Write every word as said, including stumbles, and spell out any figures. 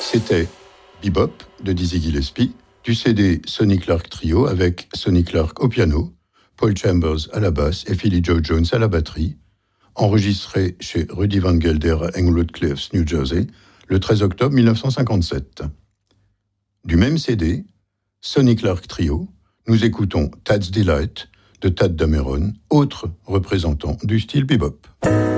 C'était Bebop de Dizzy Gillespie, du C D Sonny Clark Trio avec Sonny Clark au piano, Paul Chambers à la basse et Philly Joe Jones à la batterie, enregistré chez Rudy Van Gelder à Englewood Cliffs, New Jersey, le treize octobre mille neuf cent cinquante-sept. Du même C D, Sonny Clark Trio, nous écoutons Tad's Delight de Tadd Dameron, autre représentant du style bebop.